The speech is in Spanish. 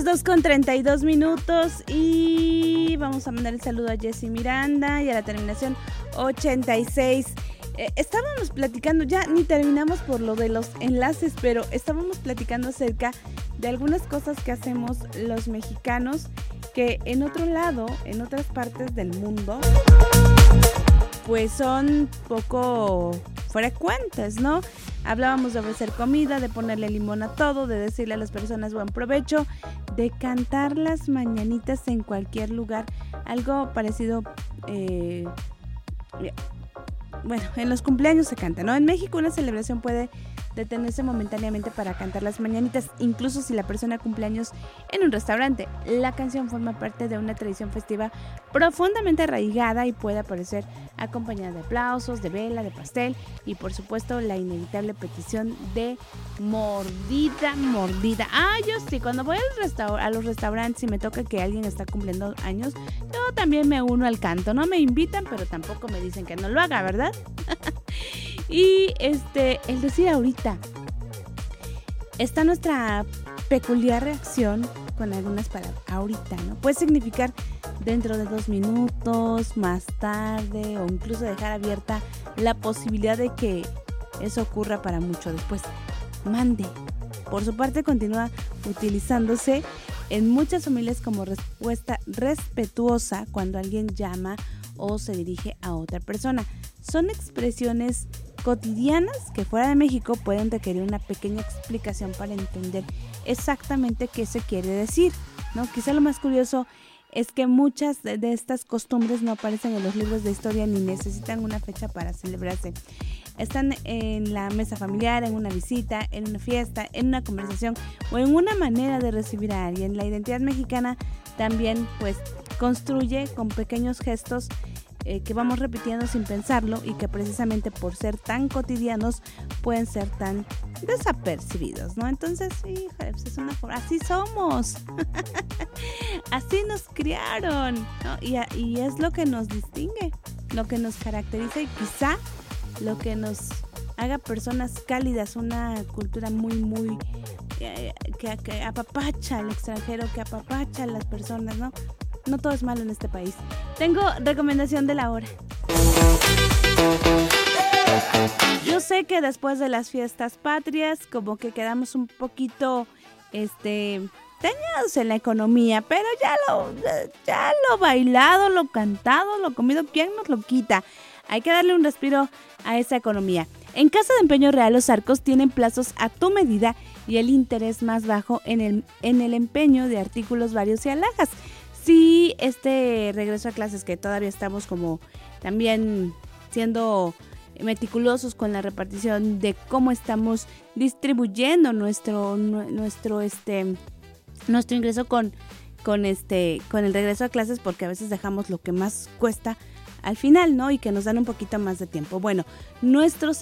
2:32 y vamos a mandar el saludo a Jessy Miranda y a la terminación 86. Estábamos platicando, ya ni terminamos por lo de los enlaces, pero estábamos platicando acerca de algunas cosas que hacemos los mexicanos que en otro lado, en otras partes del mundo, pues son poco frecuentes, ¿no? Hablábamos de ofrecer comida, de ponerle limón a todo, de decirle a las personas buen provecho, de cantar las mañanitas en cualquier lugar, algo parecido, bueno, en los cumpleaños se canta, ¿no? En México una celebración puede detenerse momentáneamente para cantar las mañanitas, incluso si la persona cumple años en un restaurante. La canción forma parte de una tradición festiva profundamente arraigada y puede aparecer acompañada de aplausos, de vela, de pastel y por supuesto la inevitable petición de mordida. Yo sí, cuando voy a los restaurantes y me toca que alguien está cumpliendo años, yo también me uno al canto. No me invitan, pero tampoco me dicen que no lo haga, ¿verdad? Y el decir ahorita, está nuestra peculiar reacción con algunas palabras. Ahorita, ¿no? Puede significar dentro de 2 minutos, más tarde, o incluso dejar abierta la posibilidad de que eso ocurra para mucho después. Mande. Por su parte, continúa utilizándose en muchas familias como respuesta respetuosa cuando alguien llama o se dirige a otra persona. Son expresiones cotidianas que fuera de México pueden requerir una pequeña explicación para entender exactamente qué se quiere decir, ¿no? Quizá lo más curioso es que muchas de estas costumbres no aparecen en los libros de historia ni necesitan una fecha para celebrarse. Están en la mesa familiar, en una visita, en una fiesta, en una conversación o en una manera de recibir a alguien. La identidad mexicana también pues construye con pequeños gestos que vamos repitiendo sin pensarlo y que precisamente por ser tan cotidianos pueden ser tan desapercibidos, ¿no? Entonces, híjole, pues es una forma, así somos, así nos criaron, ¿no? Y es lo que nos distingue, lo que nos caracteriza y quizá lo que nos haga personas cálidas, una cultura muy que apapacha al extranjero, que apapacha a las personas, ¿no? No todo es malo en este país. Tengo recomendación de la hora. Yo sé que después de las fiestas patrias, como que quedamos un poquito, dañados en la economía, pero ya lo bailado, lo cantado, lo comido, ¿quién nos lo quita? Hay que darle un respiro a esa economía. En Casa de Empeño Real Los Arcos tienen plazos a tu medida y el interés más bajo en el empeño de artículos varios y alhajas. Sí, este regreso a clases que todavía estamos como también siendo meticulosos con la repartición de cómo estamos distribuyendo nuestro ingreso con el regreso a clases, porque a veces dejamos lo que más cuesta al final, ¿no? Y que nos dan un poquito más de tiempo. Bueno, nuestros